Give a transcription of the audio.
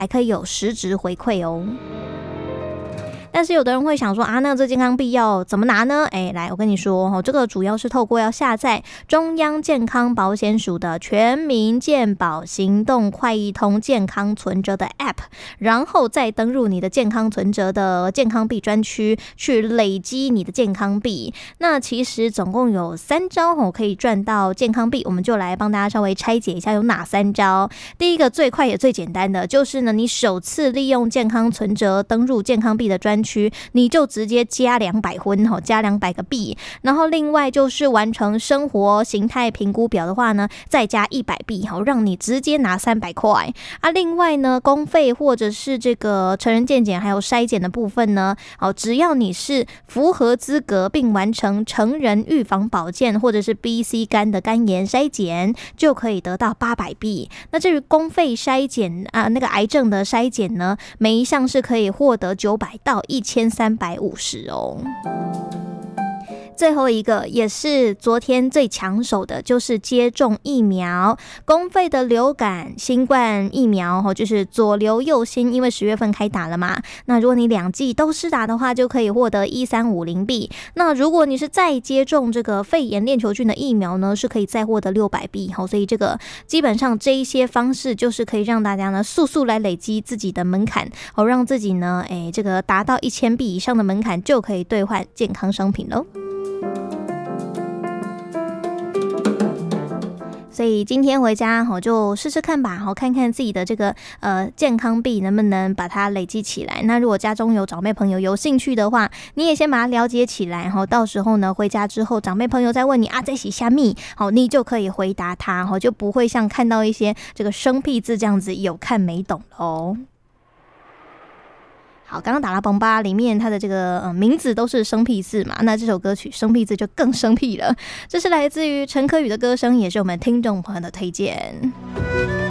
还可以有实质回馈哦。但是有的人会想说啊，那这健康币要怎么拿呢？来，我跟你说，这个主要是透过要下载中央健康保险署的全民健保行动快易通健康存折的 App， 然后再登入你的健康存折的健康币专区去累积你的健康币。那其实总共有3招可以赚到健康币，我们就来帮大家稍微拆解一下有哪3招。第一个最快也最简单的就是呢，你首次利用健康存折登入健康币的专区，你就直接加200分，加200个币。然后另外就是完成生活形态评估表的话呢，再加100币，让你直接拿300块啊。另外呢，公费或者是这个成人健检还有筛检的部分呢，只要你是符合资格并完成成人预防保健或者是 BC 肝的肝炎筛检，就可以得到800币。那至于公费筛检那个癌症的筛检呢，每一项是可以获得900到1350哦。最后一个也是昨天最抢手的，就是接种疫苗。公费的流感新冠疫苗就是左流右新，因为10月份开打了嘛。那如果你2剂都施打的话，就可以获得1350币。那如果你是再接种这个肺炎链球菌的疫苗呢，是可以再获得600币。所以这个基本上这一些方式就是可以让大家呢速速来累积自己的门槛，让自己呢这个达到1000币以上的门槛就可以兑换健康商品咯。所以今天回家就试试看吧，看看自己的这个健康币能不能把它累积起来。那如果家中有长辈朋友有兴趣的话，你也先把它了解起来，到时候呢回家之后长辈朋友再问你啊这是什么，你就可以回答他，就不会像看到一些这个生僻字这样子有看没懂咯。好，刚刚打拉崩吧里面它的这个名字都是生僻字嘛，那这首歌曲生僻字就更生僻了。这是来自于陈可宇的歌声，也是我们听众朋友的推荐。